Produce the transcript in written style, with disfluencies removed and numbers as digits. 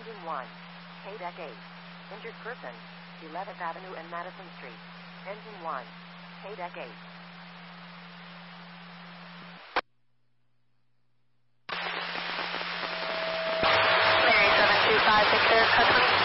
Engine 1. KDEC 8. Injured person. 11th Avenue and Madison Street. Engine 1. KDEC 8. 7256 Air, customer.